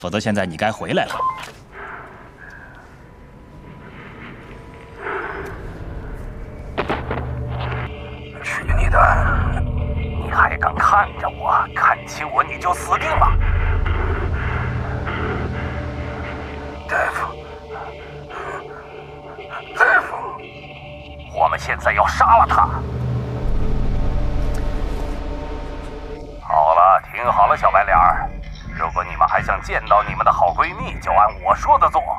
否则现在你该回来了。 去你的！你还敢看着我，看清我你就死定了！大夫，大夫，我们现在要杀了他！好了，听好了，小白脸儿，如果你们还想见到你们的好闺蜜，就按我说的做。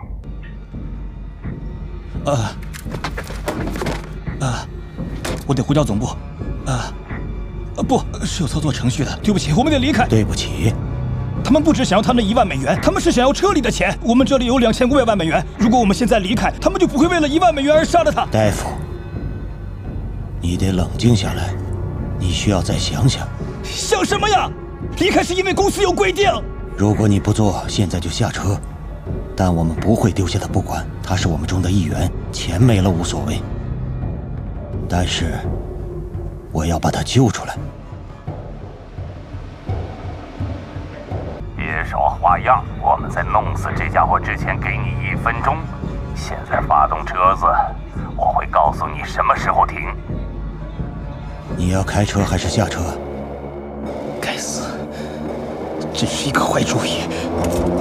我得回到总部。不是有操作程序的，对不起，我们得离开。 对不起， 他们不只想要他们的1万美元，他们是想要车里的钱。我们这里有2500万美元，如果我们现在离开，他们就不会为了1万美元而杀了他。 大夫，你得冷静下来，你需要再想想。 想什么呀？离开是因为公司有规定。 如果你不做，现在就下车。但我们不会丢下他不管，他是我们中的一员，钱没了无所谓。但是，我要把他救出来。 别耍花样！我们在弄死这家伙之前给你1分钟。现在发动车子，我会告诉你什么时候停。 你要开车还是下车？ 该死，真是一个坏主意。